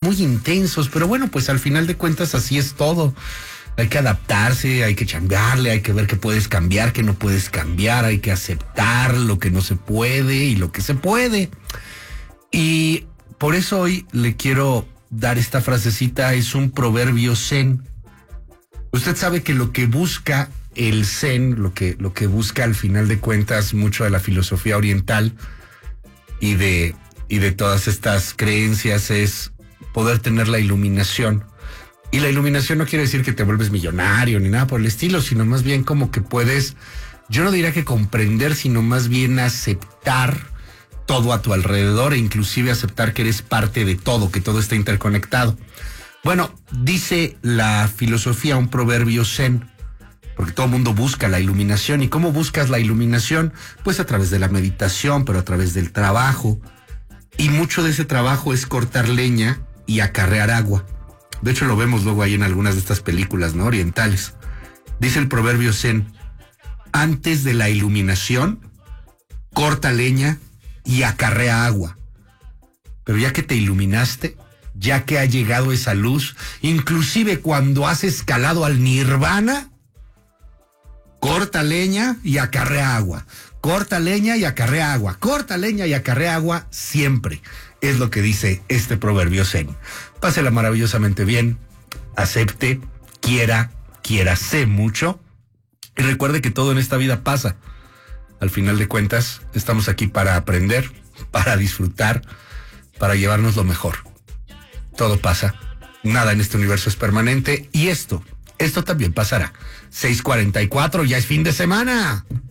muy intensos, pero bueno, pues al final de cuentas así es todo. Hay que adaptarse, hay que chambearle, hay que ver qué puedes cambiar, qué no puedes cambiar, hay que aceptar lo que no se puede y lo que se puede. Y por eso hoy le quiero dar esta frasecita, es un proverbio zen. Usted sabe que lo que busca el zen, lo que busca al final de cuentas mucho de la filosofía oriental y de todas estas creencias es poder tener la iluminación. Y la iluminación no quiere decir que te vuelves millonario ni nada por el estilo, sino más bien como que puedes, yo no diría que comprender, sino más bien aceptar todo a tu alrededor e inclusive aceptar que eres parte de todo, que todo está interconectado. Bueno, dice la filosofía, un proverbio zen, porque todo el mundo busca la iluminación. ¿Y cómo buscas la iluminación? Pues a través de la meditación, pero a través del trabajo. Y mucho de ese trabajo es cortar leña y acarrear agua. De hecho, lo vemos luego ahí en algunas de estas películas, ¿no?, orientales. Dice el proverbio zen, antes de la iluminación, corta leña y acarrea agua. Pero ya que te iluminaste, ya que ha llegado esa luz, inclusive cuando has escalado al nirvana, corta leña y acarrea agua. Corta leña y acarrea agua. Corta leña y acarrea agua siempre. Es lo que dice este proverbio zen. Pásela maravillosamente bien, acepte, quiérase mucho y recuerde que todo en esta vida pasa. Al final de cuentas, estamos aquí para aprender, para disfrutar, para llevarnos lo mejor. Todo pasa, nada en este universo es permanente y esto también pasará. 6:44, ya es fin de semana.